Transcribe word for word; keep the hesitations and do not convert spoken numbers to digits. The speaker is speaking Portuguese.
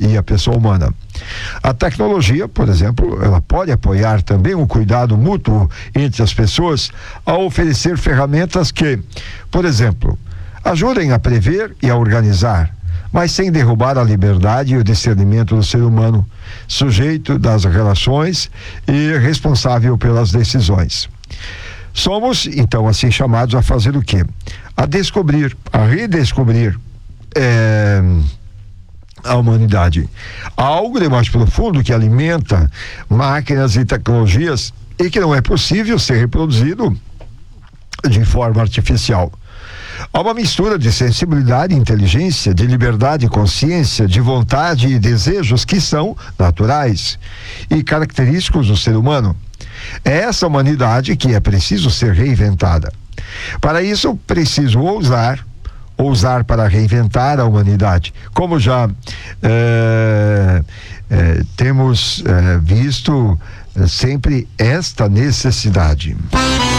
e a pessoa humana. A tecnologia, por exemplo, ela pode apoiar também o cuidado mútuo entre as pessoas ao oferecer ferramentas que, por exemplo, ajudem a prever e a organizar, mas sem derrubar a liberdade e o discernimento do ser humano, sujeito das relações e responsável pelas decisões. Somos, então, assim chamados a fazer o quê? A descobrir, a redescobrir é, a humanidade. Há algo de mais profundo que alimenta máquinas e tecnologias e que não é possível ser reproduzido de forma artificial. Há uma mistura de sensibilidade e inteligência, de liberdade e consciência, de vontade e desejos que são naturais e característicos do ser humano. É essa humanidade que é preciso ser reinventada. Para isso, preciso ousar, ousar para reinventar a humanidade, como já é, é, temos é, visto é, sempre esta necessidade.